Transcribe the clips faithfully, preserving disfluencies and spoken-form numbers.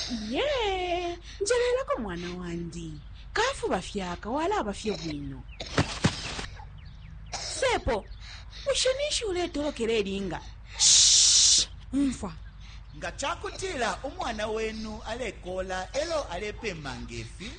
Ye, njelelako mwana wandi. Kafu bafyaka wala bafye bwino. Sepo, ushanishi uletolokera eringa. Shh, umfa. Nga chakutila umwana wenu alekola elo alepe mangefi.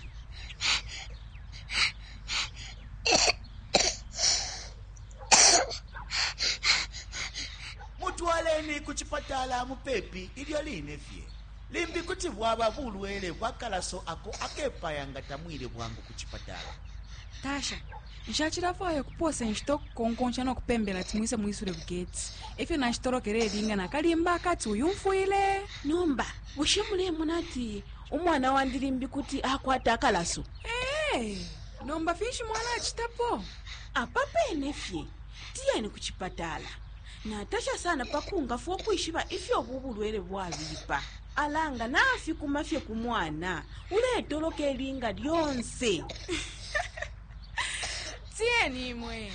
Mutwaleni kuchipatala mupepi ilyo linefye. Limbi kuti bwaba bulwele bwakalaso ako akepaya nga tamwile bwangu kuchipatala. Tasha, nshachirafayo kuposa nshitoko konkoncha no kupembela timwise mwisure bugeti. Ifyo nashitolokera eringa nakalimba akati uyumfuile. Nomba, ushimule munati umwana wandi limbi kuti akwata akalaso. Eh, nomba fishi mwana achitapo. Apapa enefye, tiyeni kuchipatala. Natasha sana pakunga fo kuishiba ifyo bubulwele bwabipa. Alanga nafi kumafye kumwana uletoloka eringa lyonse. Tieni mwe.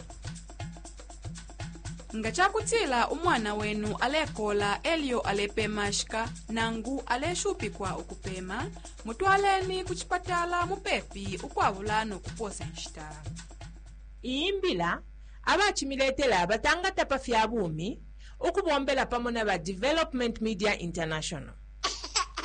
Nga chakutila umwana wenu alekola elio alepe mashika nangu aleshupikwa ukupema mutwaleni kuchipatala mupepi ukwavulano kuposa nshita. Iimbila abachimiletela abatangata pafya bumi ukubombela pamona ba Development Media International.